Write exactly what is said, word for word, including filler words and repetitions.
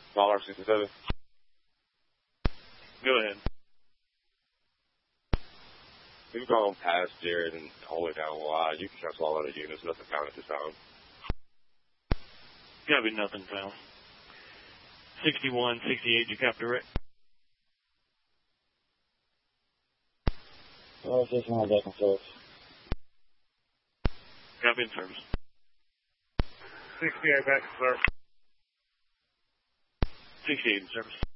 Dollar sixty-seven. Go ahead. We've gone past Jared and all the way down wide. You can cancel all other units. Nothing found at this time. Gotta be nothing found. sixty-one, sixty-eight, you copy direct? Oh, just one back and forth. Copy in service. sixty-eight back in service. sixty-eight in service.